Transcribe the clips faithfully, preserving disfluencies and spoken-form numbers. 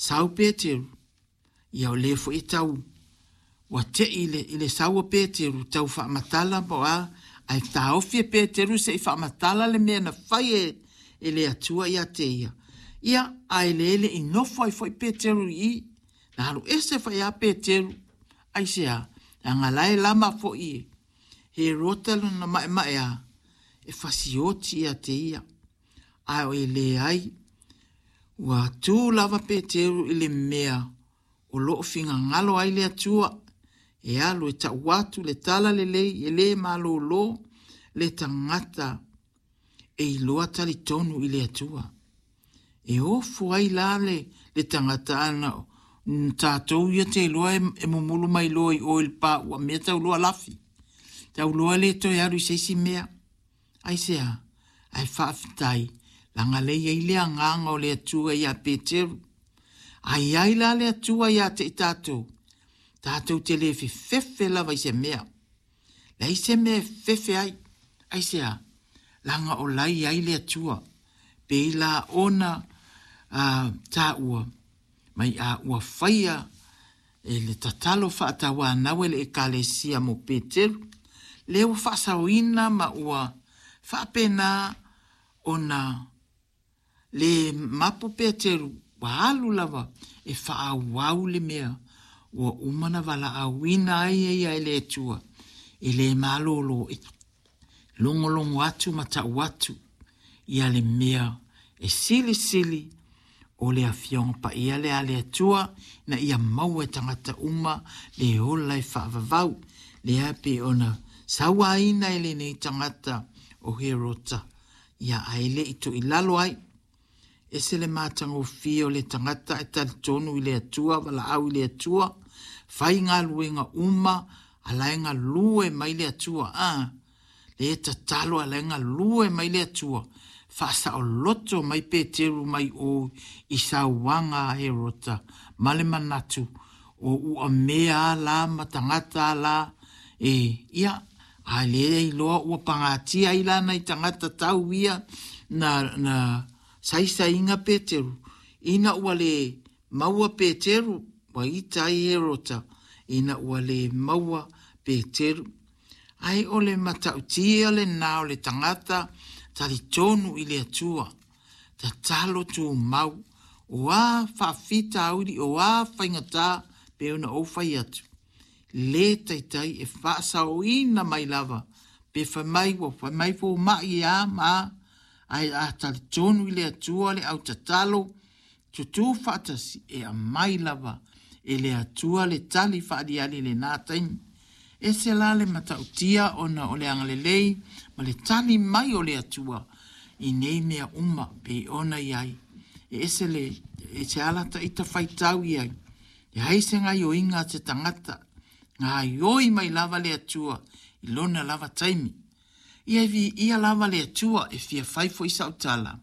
sau Peteru, ia o le fo i tau, wa te ile, ile sau o Peteru, tau wha matala po a, ai ta ofie Peteru se i wha matala le mea na whai e, e le atua ia te ia. Ia, ai le ele i nofo ai fo i Peteru i, na haru ese whai a Peteru, ai se a, a ngalai lama fo i, he rotalo na mae mae a, e fasioti ia te ia. Ai o ele ai, wa tū lava Peteru i le mea, o loo finga ngalo ai le atua, e alu e ta watu le tala le lei, e le malo lo, le tangata, e i loa tali tonu i le atua. E ofu ai la le, le tangata ana, tātou ia te loa e mumulu mai loa i oil pa, ua mea tau loa lafi. Tau loa le toi aru i seisi mea, ai sea, ai whaafitai, langa lei ai lea nganga o le atua ia Peteru. Ai ai la le atua ia te i tātou. Tātou te le fi fefe lava i se mea. Le i se mea fefe ai, ai sea, langa o lai ai le atua. Pe i la ona uh, tā ua, mai a ua whaia e le tatalo whaatawa nawe le e kalesia mo Peteru. Le ua whaasawina ma ua whaapena ona le mapo Peteru wa alu lava e whaawau le mea ua umana wala a wina ai ai ai le tua e le malolo e longolongo atu mata watu ia le mea e sili sili o le afionga pa ia le ale atua na ia mau e tangata uma le ola e whaavavau le ape ona sawa ina ele nei tangata o Herota ia aile ito ilalo ai e se le mātanga o fio le tangata e tali tonu i le atua wala au i le atua whai ngā luenga uma alai ngā lue mai le atua ah, le e tatalo alai ngā lue mai le atua whaasa o loto mai Peteru mai o i sauwanga Herota male manatu o ua mea la matangata la e ia a le i loa ua pangatia i lana i tangata tau ia na, na saisa inga Peteru ina ua le maua Peteru wa itai Herota ina ua le maua Peteru ai o le matautia le nao le tangata tali tonu i le atua ta talo tu mau o a whawhita auri o a whaingata pe ona o whai atu le taitai e whaasa o ina mai lava pe whamai wa whamai fo mai a ma ai a tali tonu i le atua le au tatalo tutu whaatasi e a mai lava e le atua le tali whaadiali le nātain e se la le matautia ona o le angalelei ma le tali mai o le atua i nei mea uma pe ona iai e ese le e se alata ita whaitau iai e haise ngai o inga te tangata ngā ioi mai lava le atua i lona lava taimi ia vi ia lava le atua e fia faifo i sautala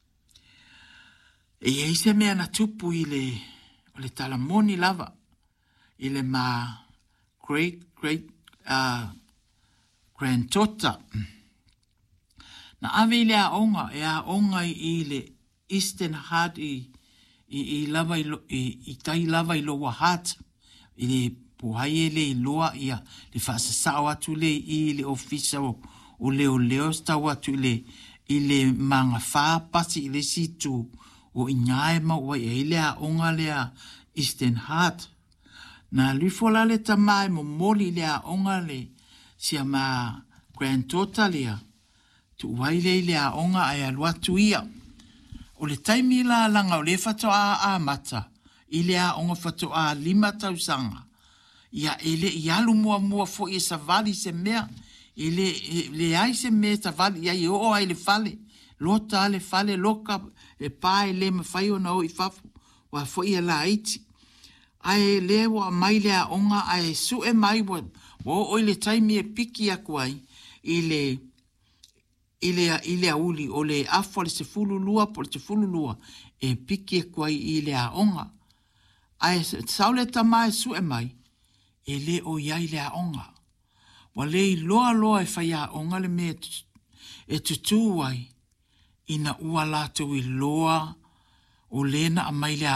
e haise mea na tupu i le o le talamoni lava i le ma great great uh, granddaughter na ave le a onga e a onga i le Eastern Heart i, i, i lava i, lo, i, i tai lava i loa hat i le puhai e le loa ia le whaasasao atu le i le ofisa o, o leo leo stau atu le i le manga whāpasi i le situ o i ngae mau e le a onga le a Eastern Heart na luifola le tamai mo moli le a onga le sia ma granddaughter lea tu waile le a onga ai aluatu ia. O le taimi la langa o le fato a a mata, i le a onga fato a lima tausanga. Ia ele i alu mua mua fo i savali se mea, i le, le ai se mea savali, ia i o ai le fale, lota le fale loka, e pae le mawhai o na o i fafu, wa fo i la iti. Ai le wa mai le a onga ai su e mai wa, wa o i le taimi e piki aku ai, i le ile ile uli o le afo le se fulu lua po le se fulu lua e piki e kwai ile a onga ai saule tamai su e mai ele o ia ile a onga wa le loa loa e fai a onga le me e tutu ai ina ua lato i loa o lena a mai le